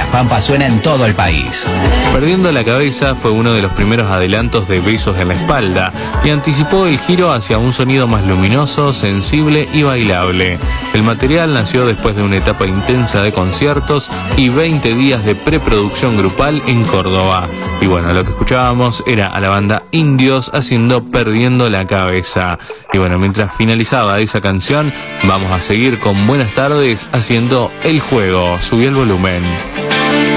Pampa suena en todo el país. Perdiendo la cabeza fue uno de los primeros adelantos de Besos en la espalda y anticipó el giro hacia un sonido más luminoso, sensible y bailable. El material nació después de una etapa intensa de conciertos y 20 días de preproducción grupal en Córdoba. Y bueno, lo que escuchábamos era a la banda Indios haciendo Perdiendo la cabeza. Y bueno, mientras finalizaba esa canción, vamos a seguir con Buenas tardes haciendo El juego. Subí el volumen.